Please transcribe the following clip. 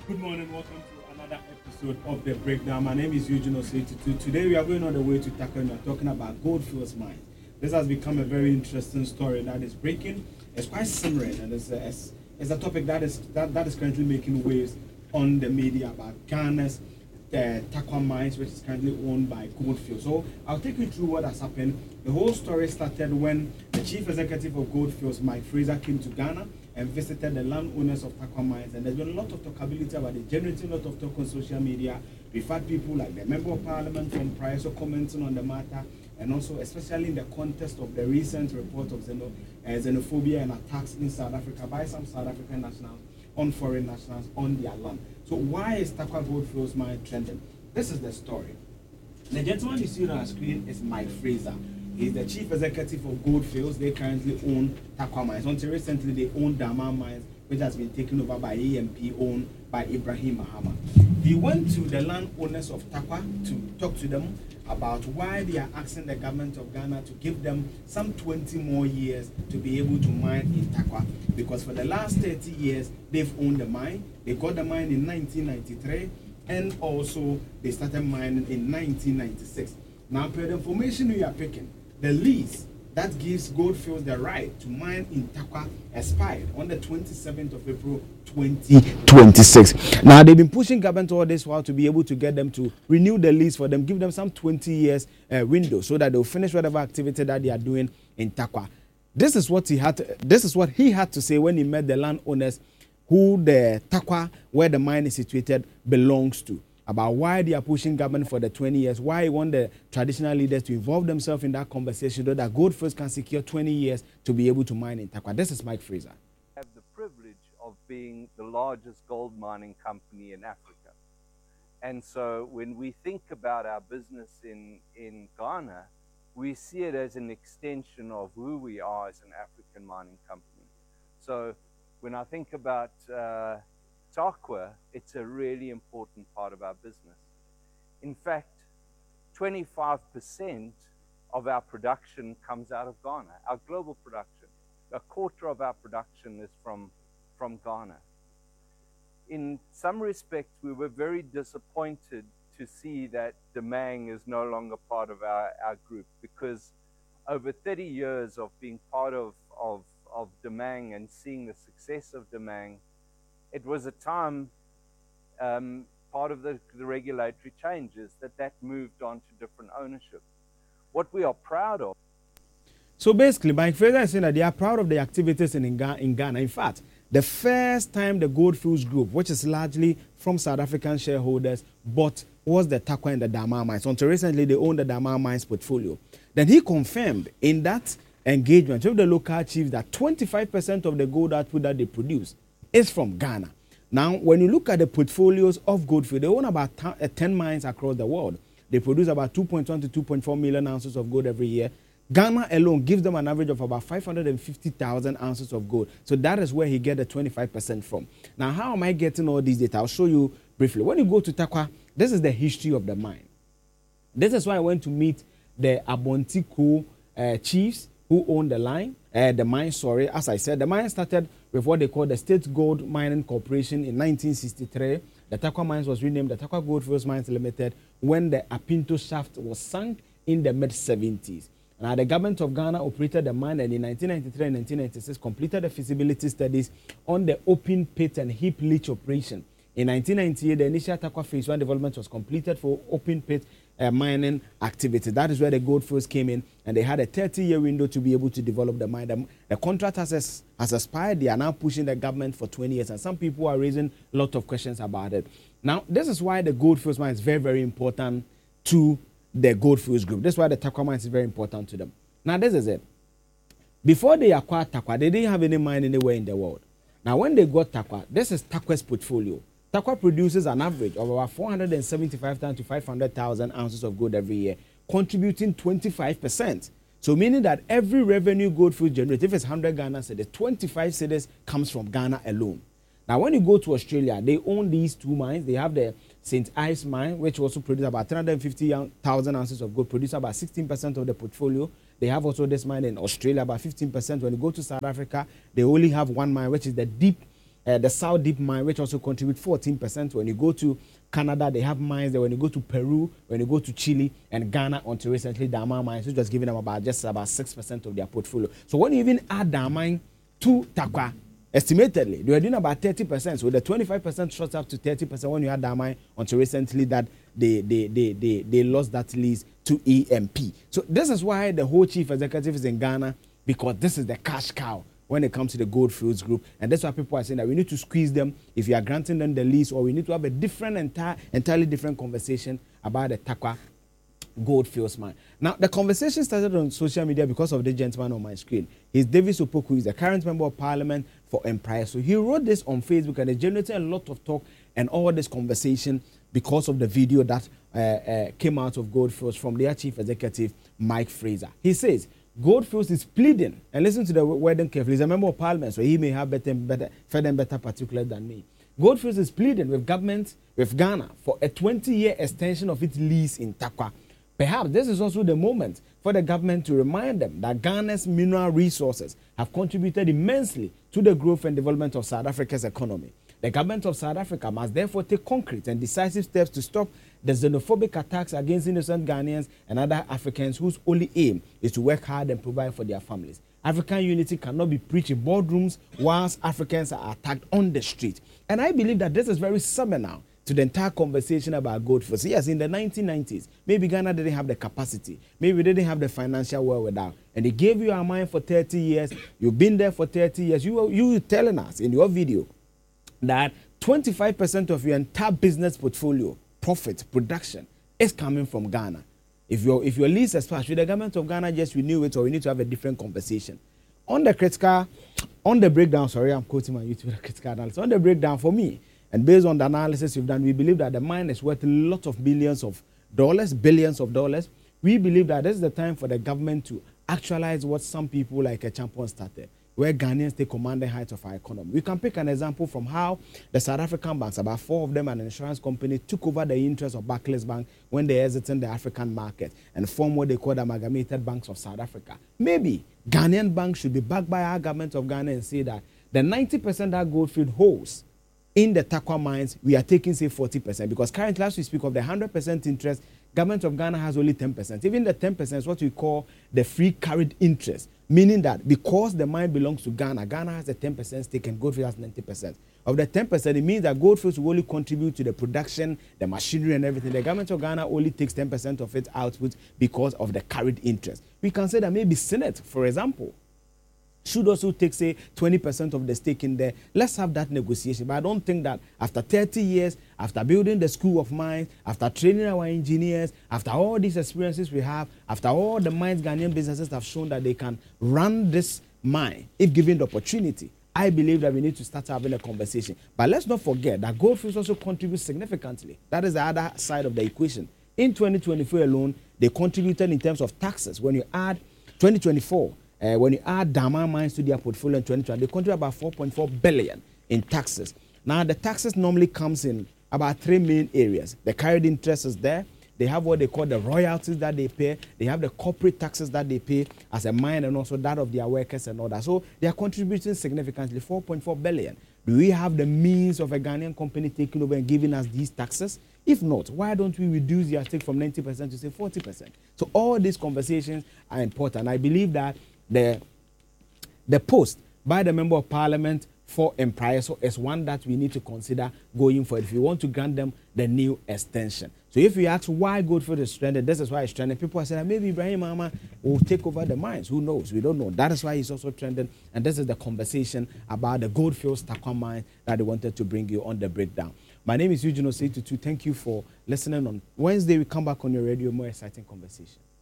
Good morning, welcome to another episode of The Breakdown. My name is Eugene Osei. Today we are going on the way to Takwa and we are talking about Goldfields Mine. This has become a very interesting story that is breaking. It's quite simmering and it's a topic that is currently making waves on the media about Ghana's Takwa Mines, which is currently owned by Goldfields. So I'll take you through what has happened. The whole story started when the chief executive of Goldfields, Mike Fraser, came to Ghana and visited the landowners of Takwa Mines. And there's been a lot of talkability about it, generating a lot of talk on social media. We've had people like the Member of Parliament from Prior commenting on the matter, and also especially in the context of the recent report of xenophobia and attacks in South Africa by some South African nationals on foreign nationals on their land. So why is Takwa Goldfields Mine trending? This is the story. The gentleman you see on our screen is Mike Fraser. He's the chief executive of Goldfields. They currently own Takwa Mines. Until recently, they owned Dama Mines, which has been taken over by AMP, owned by Ibrahim Mahama. He went to the landowners of Takwa to talk to them about why they are asking the government of Ghana to give them some 20 more years to be able to mine in Takwa. Because for the last 30 years, they've owned the mine. They got the mine in 1993, and also they started mining in 1996. Now, per the information we are picking, the lease that gives Goldfields the right to mine in Takwa expired on the 27th of April 2026. Now, they've been pushing government all this while to be able to get them to renew the lease for them, give them some 20 years window so that they'll finish whatever activity that they are doing in Takwa. This is what he had to say when he met the landowners who the Takwa, where the mine is situated, belongs to, about why they are pushing government for the 20 years, why he want the traditional leaders to involve themselves in that conversation so that Goldfields can secure 20 years to be able to mine in Takwa. This is Mike Fraser. I have the privilege of being the largest gold mining company in Africa. And so when we think about our business in Ghana, we see it as an extension of who we are as an African mining company. So when I think about Takwa, it's a really important part of our business. In fact, 25% of our production comes out of Ghana, our global production. A quarter of our production is from Ghana. In some respects, we were very disappointed to see that Damang is no longer part of our group, because over 30 years of being part of Damang and seeing the success of Damang, it was a time, part of the regulatory changes, that moved on to different ownership. What we are proud of. So basically, Mike Fraser is saying that they are proud of the activities in Ghana. In fact, the first time the Goldfields Group, which is largely from South African shareholders, bought was the Takwa and the Dama Mines. Until recently, they owned the Dama Mines portfolio. Then he confirmed in that engagement with the local chiefs that 25% of the gold output that they produce is from Ghana. Now, when you look at the portfolios of Goldfields, they own about 10 mines across the world. They produce about 2.1 to 2.4 million ounces of gold every year. Ghana alone gives them an average of about 550,000 ounces of gold. So that is where he gets the 25% from. Now, how am I getting all these data? I'll show you briefly. When you go to Takwa, this is the history of the mine. This is why I went to meet the Abontiko chiefs who own the mine. As I said, the mine started with what they call the State Gold Mining Corporation in 1963. The Takwa Mines was renamed the Takwa Goldfields Mines Limited when the Apinto shaft was sunk in the mid-70s. Now, the government of Ghana operated the mine, and in 1993 and 1996 completed the feasibility studies on the open pit and heap leach operation. In 1998, the initial Takwa Phase 1 development was completed for open pit mining activity. That is where the Goldfields came in, and they had a 30-year window to be able to develop the mine. The contract has expired. They are now pushing the government for 20 years, and some people are raising a lot of questions about it. Now, this is why the Goldfields mine is very, very important to the Goldfields Group. That's why the Takwa mine is very important to them. Now, this is it. Before they acquired Takwa, they didn't have any mine anywhere in the world. Now, when they got Takwa, this is Takwa's portfolio. Takwa produces an average of about 475,000 to 500,000 ounces of gold every year, contributing 25%. So meaning that every revenue Goldfields generates, if it's 100 Ghana cedis, 25 cedis comes from Ghana alone. Now, when you go to Australia, they own these two mines. They have the St. Ives mine, which also produces about 350,000 ounces of gold, produces about 16% of the portfolio. They have also this mine in Australia, about 15%. When you go to South Africa, they only have one mine, which is the Deep the South Deep mine, which also contribute 14%. When you go to Canada, they have mines there. When you go to Peru, when you go to Chile and Ghana, until recently, Dama mines, which was giving them about 6% of their portfolio. So when you even add Dama mine to Tarkwa, estimatedly, they were doing about 30%. So the 25% shot up to 30% when you had Dama mine, until recently that they lost that lease to EMP. So this is why the whole chief executive is in Ghana, because this is the cash cow when it comes to the Goldfields Group. And that's why people are saying that we need to squeeze them if you are granting them the lease, or we need to have a entirely different conversation about the Tarkwa Goldfields mine. Now, the conversation started on social media because of the gentleman on my screen. He's Davis Opoku. He's the current member of parliament for Empire. So he wrote this on Facebook, and it generated a lot of talk and all this conversation because of the video that came out of Goldfields from their chief executive, Mike Fraser. He says, Goldfields is pleading, and listen to the wording carefully. He's a member of parliament, so he may have better particulars than me. Goldfields is pleading with Ghana for a 20-year extension of its lease in Tarkwa. Perhaps this is also the moment for the government to remind them that Ghana's mineral resources have contributed immensely to the growth and development of South Africa's economy. The government of South Africa must therefore take concrete and decisive steps to stop the xenophobic attacks against innocent Ghanaians and other Africans whose only aim is to work hard and provide for their families. African unity cannot be preached in boardrooms whilst Africans are attacked on the street. And I believe that this is very seminal to the entire conversation about Goldfields. Yes, in the 1990s, maybe Ghana didn't have the capacity. Maybe they didn't have the financial wherewithal. And they gave you a mine for 30 years. You've been there for 30 years. You were telling us in your video that 25% of your entire business portfolio, profit, production, is coming from Ghana. If your lease expires, should the government of Ghana just renew it, or we need to have a different conversation? On the breakdown, sorry, I'm quoting my YouTube critical analysis. On the breakdown for me, and based on the analysis we've done, we believe that the mine is worth a lot of billions of dollars. We believe that this is the time for the government to actualize what some people like a champion started, where Ghanaians take commanding heights of our economy. We can pick an example from how the South African banks, about 4 of them, and an insurance company, took over the interest of Barclays Bank when they exited the African market and formed what they call the Amalgamated Banks of South Africa. Maybe Ghanaian banks should be backed by our government of Ghana and say that the 90% that Goldfield holds in the Tarkwa mines, we are taking, say, 40%. Because currently, as we speak of the 100% interest, government of Ghana has only 10%. Even the 10% is what we call the free carried interest, meaning that because the mine belongs to Ghana, Ghana has a 10% stake and Goldfields has 90%. Of the 10%, it means that Goldfields will only contribute to the production, the machinery and everything. The government of Ghana only takes 10% of its output because of the carried interest. We can say that maybe Senate, for example, should also take, say, 20% of the stake in there. Let's have that negotiation. But I don't think that after 30 years, after building the school of mines, after training our engineers, after all these experiences we have, after all the mines Ghanaian businesses have shown that they can run this mine, if given the opportunity, I believe that we need to start having a conversation. But let's not forget that Goldfields also contributes significantly. That is the other side of the equation. In 2024 alone, they contributed in terms of taxes. When you add 2024, when you add Dama mines to their portfolio in 2020, they contribute about 4.4 billion in taxes. Now, the taxes normally comes in about 3 main areas. The carried interest is there. They have what they call the royalties that they pay. They have the corporate taxes that they pay as a mine, and also that of their workers and all that. So they are contributing significantly, 4.4 billion. Do we have the means of a Ghanaian company taking over and giving us these taxes? If not, why don't we reduce their stake from 90% to, say, 40%? So all these conversations are important. I believe that the post by the member of parliament for Empire is one that we need to consider going for if we want to grant them the new extension. So if you ask why Goldfield is stranded, this is why it's stranded. People are saying maybe Ibrahim Mahama will take over the mines. Who knows? We don't know. That is why he's also trending. And this is the conversation about the Goldfields Tarkwa mine that they wanted to bring you on the breakdown. My name is Eugene Osei Tutu. Thank you for listening. On Wednesday, we come back on your radio, more exciting conversation.